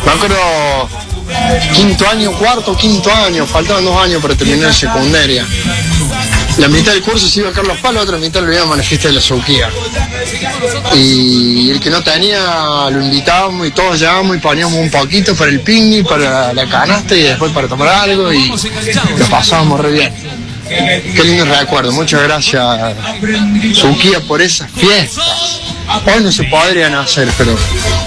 Me acuerdo, quinto año, faltaban 2 años para terminar secundaria. La mitad del curso se iba a Carlos Paz, la otra mitad lo iba a Manifiesta de la Suquía. Y el que no tenía lo invitábamos y todos llevábamos y poníamos un poquito para el picnic, para la canasta y después para tomar algo y lo pasábamos re bien. Qué lindo recuerdo, muchas gracias Suquía por esas fiestas. Hoy no se podrían hacer, pero